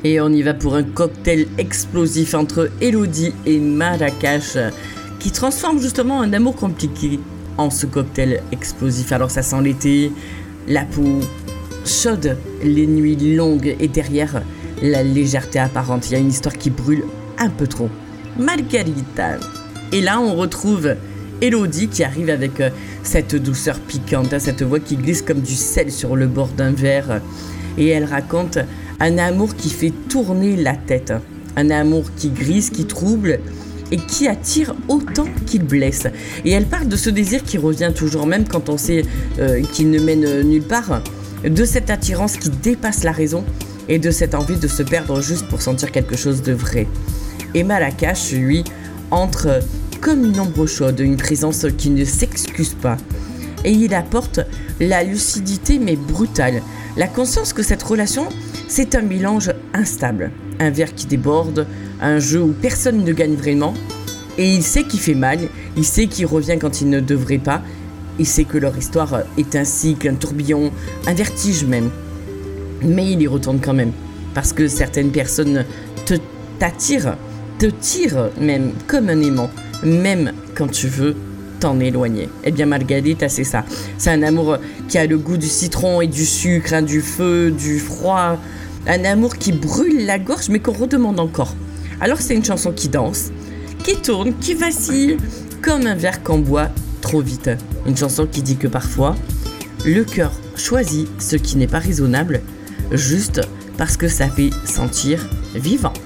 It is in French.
Et on y va pour un cocktail explosif entre Elodie et Marrakech qui transforme justement un amour compliqué en ce cocktail explosif. Alors ça sent l'été, la peau chaude, les nuits longues et derrière la légèreté apparente. Il y a une histoire qui brûle un peu trop. Margarita. Et là on retrouve Elodie qui arrive avec cette douceur piquante, cette voix qui glisse comme du sel sur le bord d'un verre. Et elle raconte un amour qui fait tourner la tête, un amour qui grise, qui trouble et qui attire autant qu'il blesse. Et elle parle de ce désir qui revient toujours, même quand on sait qu'il ne mène nulle part, de cette attirance qui dépasse la raison et de cette envie de se perdre juste pour sentir quelque chose de vrai. Et Marrakech, lui, entre comme une ombre chaude, une présence qui ne s'excuse pas. Et il apporte la lucidité mais brutale, la conscience que cette relation, c'est un mélange instable, un verre qui déborde, un jeu où personne ne gagne vraiment, et il sait qu'il fait mal, il sait qu'il revient quand il ne devrait pas, il sait que leur histoire est un cycle, un tourbillon, un vertige même, mais il y retourne quand même, parce que certaines personnes t'attirent, te tirent même comme un aimant, même quand tu veux t'en éloigner. Eh bien Margarita, c'est ça. C'est un amour qui a le goût du citron et du sucre, du feu, du froid. Un amour qui brûle la gorge mais qu'on redemande encore. Alors c'est une chanson qui danse, qui tourne, qui vacille, comme un verre qu'on boit trop vite. Une chanson qui dit que parfois, le cœur choisit ce qui n'est pas raisonnable, juste parce que ça fait sentir vivant.